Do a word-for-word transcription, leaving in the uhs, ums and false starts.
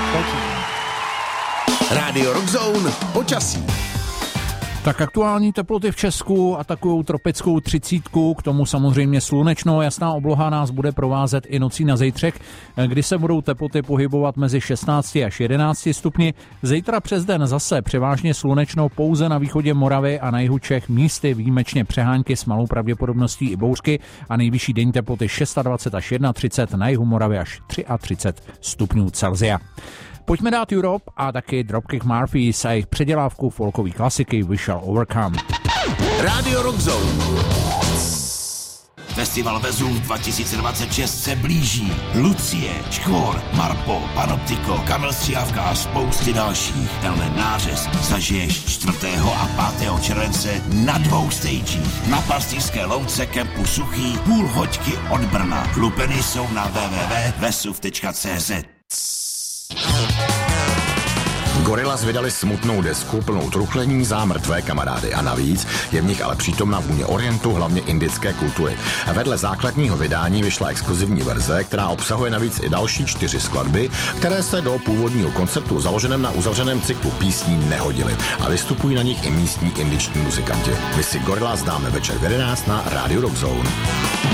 Rádio Rockzone počasí. Tak aktuální teploty v Česku atakují tropickou třicítku, k tomu samozřejmě slunečno, jasná obloha nás bude provázet i nocí na zítřek, kdy se budou teploty pohybovat mezi šestnácti až jedenácti stupni. Zítra přes den zase převážně slunečno, pouze na východě Moravy a na jihu Čech místy výjimečně přehánky s malou pravděpodobností i bouřky a nejvyšší denní teploty dvacet šest až třicet jedna, na jihu Moravy až třicet tři stupňů Celsia. Pojďme dát Europe a taky Dropkick Murphys a jejich předělávku folkové klasiky We Shall Overcome. Rádio Rockzone. Festival Vezův dva tisíce dvacet šest se blíží. Lucie, Škvor, Marpo, Panoptiko, Kamil Stříhavka a spousty dalších. Tenhle nářez zažiješ čtvrtého a pátého července na dvou stagích. Na Pastýřské louce kempu Suchý, půl hoďky od Brna. Lupeny jsou na w w w tečka vesuv tečka c z. Gorillaz vydali smutnou desku plnou truchlení za mrtvé kamarády a navíc je v nich ale přítomna vůně orientu, hlavně indické kultury. A vedle základního vydání vyšla exkluzivní verze, která obsahuje navíc i další čtyři skladby, které se do původního konceptu založeném na uzavřeném cyklu písní nehodily a vystupují na nich i místní indičtí muzikanti. My si Gorillaz dáme večer v jedenáct na Rádiu Rockzone.